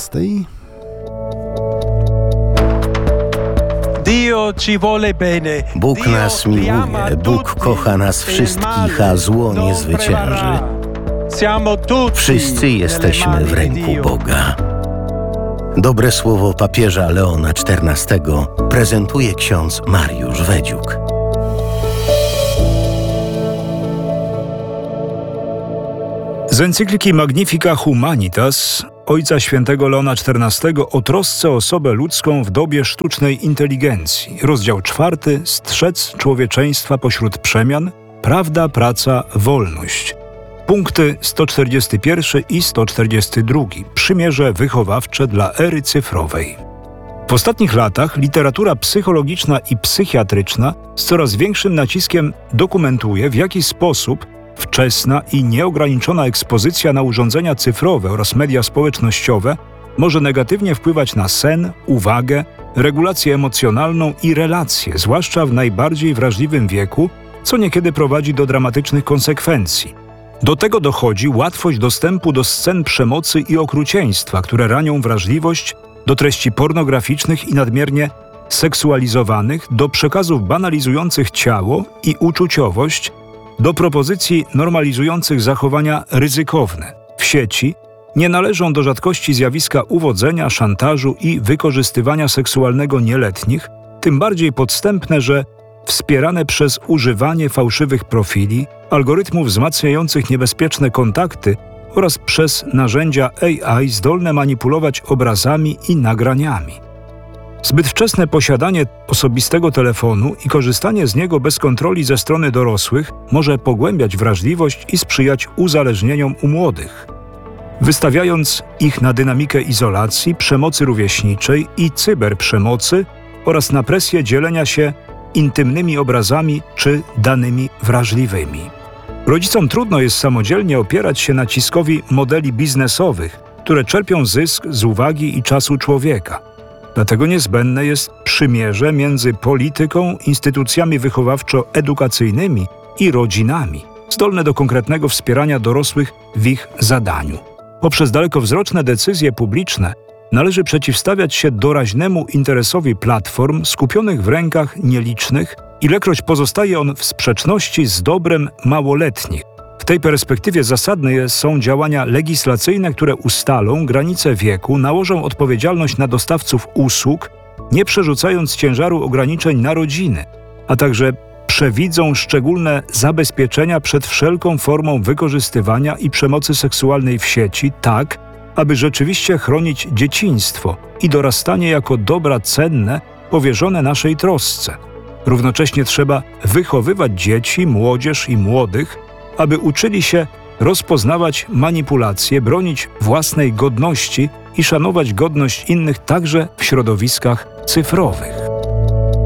14. Bóg nas miłuje, Bóg kocha nas wszystkich, a zło nie zwycięży. Wszyscy jesteśmy w ręku Boga. Dobre słowo papieża Leona XIV prezentuje ksiądz Mariusz Wedziuk. Z encykliki Magnifica Humanitas Ojca Świętego Leona XIV o trosce o osobę ludzką w dobie sztucznej inteligencji. Rozdział 4. Strzec człowieczeństwa pośród przemian. Prawda, praca, wolność. Punkty 141 i 142. Przymierze wychowawcze dla ery cyfrowej. W ostatnich latach literatura psychologiczna i psychiatryczna z coraz większym naciskiem dokumentuje, w jaki sposób wczesna i nieograniczona ekspozycja na urządzenia cyfrowe oraz media społecznościowe może negatywnie wpływać na sen, uwagę, regulację emocjonalną i relacje, zwłaszcza w najbardziej wrażliwym wieku, co niekiedy prowadzi do dramatycznych konsekwencji. Do tego dochodzi łatwość dostępu do scen przemocy i okrucieństwa, które ranią wrażliwość, do treści pornograficznych i nadmiernie seksualizowanych, do przekazów banalizujących ciało i uczuciowość, do propozycji normalizujących zachowania ryzykowne. W sieci nie należą do rzadkości zjawiska uwodzenia, szantażu i wykorzystywania seksualnego nieletnich, tym bardziej podstępne, że wspierane przez używanie fałszywych profili, algorytmów wzmacniających niebezpieczne kontakty oraz przez narzędzia AI zdolne manipulować obrazami i nagraniami. Zbyt wczesne posiadanie osobistego telefonu i korzystanie z niego bez kontroli ze strony dorosłych może pogłębiać wrażliwość i sprzyjać uzależnieniom u młodych, wystawiając ich na dynamikę izolacji, przemocy rówieśniczej i cyberprzemocy oraz na presję dzielenia się intymnymi obrazami czy danymi wrażliwymi. Rodzicom trudno jest samodzielnie opierać się naciskowi modeli biznesowych, które czerpią zysk z uwagi i czasu człowieka. Dlatego niezbędne jest przymierze między polityką, instytucjami wychowawczo-edukacyjnymi i rodzinami, zdolne do konkretnego wspierania dorosłych w ich zadaniu. Poprzez dalekowzroczne decyzje publiczne należy przeciwstawiać się doraźnemu interesowi platform skupionych w rękach nielicznych, ilekroć pozostaje on w sprzeczności z dobrem małoletnich. W tej perspektywie zasadne są działania legislacyjne, które ustalą granice wieku, nałożą odpowiedzialność na dostawców usług, nie przerzucając ciężaru ograniczeń na rodziny, a także przewidzą szczególne zabezpieczenia przed wszelką formą wykorzystywania i przemocy seksualnej w sieci, tak, aby rzeczywiście chronić dzieciństwo i dorastanie jako dobra cenne, powierzone naszej trosce. Równocześnie trzeba wychowywać dzieci, młodzież i młodych, aby uczyli się rozpoznawać manipulacje, bronić własnej godności i szanować godność innych także w środowiskach cyfrowych.